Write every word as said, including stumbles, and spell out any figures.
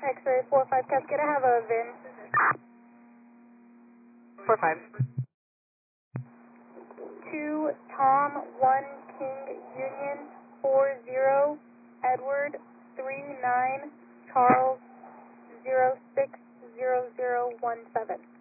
X-ray four five Cascade, I have a V I N. four five. two Tom one King Union four zero Edward three nine Charles zero six zero zero one seven.